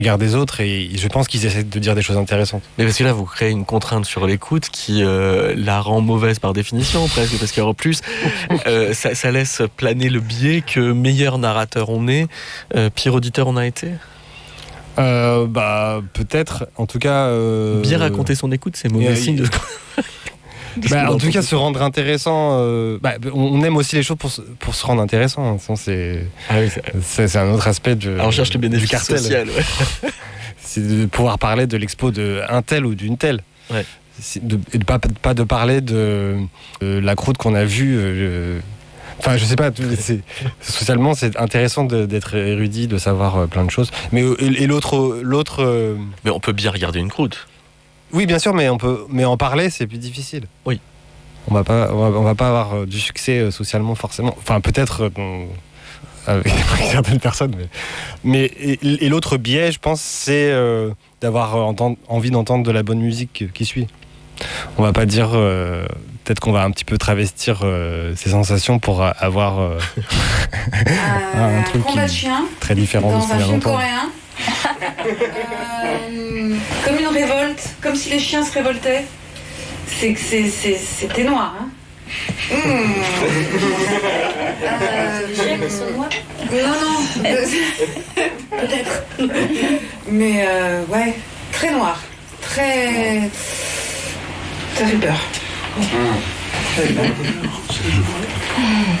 regard des autres et je pense qu'ils essaient de dire des choses intéressantes. Mais parce que là, vous créez une contrainte sur l'écoute qui la rend mauvaise par définition, presque, parce qu'en plus, ça laisse planer le biais que meilleur narrateur on est, pire auditeur on a été. Peut-être, en tout cas... Bien raconter son écoute, c'est mauvais signe de... en tout cas, se rendre intéressant. On aime aussi les choses pour se rendre intéressant. C'est un autre aspect on cherche le bénéfice du cartel. Social. Ouais. C'est de pouvoir parler de l'expo d'un tel ou d'une telle. Ouais. Et pas de parler de la croûte qu'on a vue. Enfin, je sais pas. Socialement, c'est intéressant d'être érudit, de savoir plein de choses. Mais l'autre. Mais on peut bien regarder une croûte. Oui, bien sûr, mais en parler, c'est plus difficile. Oui. On va pas avoir du succès socialement forcément. Enfin, peut-être avec certaines personnes, mais l'autre biais, je pense, c'est d'avoir envie d'entendre de la bonne musique qui suit. On va pas dire peut-être qu'on va un petit peu travestir ses sensations pour avoir un truc très différent dans un film coréen. Comme une révolte, comme si les chiens se révoltaient. C'était noir, hein. Les chiens qui sont noirs? Non, peut-être. Mais ouais, très noir, très. Ça fait peur.